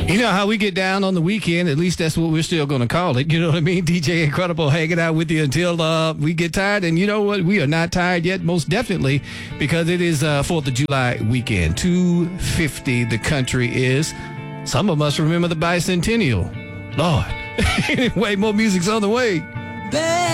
You know how we get down on the weekend, at least that's what we're still going to call it. You know what I mean? DJ Incredible hanging out with you until we get tired. And you know what? We are not tired yet, most definitely, because it is 4th of July weekend. 250 the country is. Some of us remember the bicentennial. Lord. Anyway, more music's on the way.